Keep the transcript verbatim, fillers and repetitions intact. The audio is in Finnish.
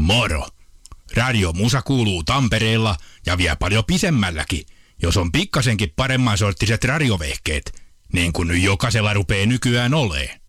Moro! Radio Musa kuuluu Tampereella ja vielä paljon pisemmälläkin, jos on pikkasenkin paremman sorttiset radiovehkeet, niin kuin nyt jokaisella rupee nykyään olee.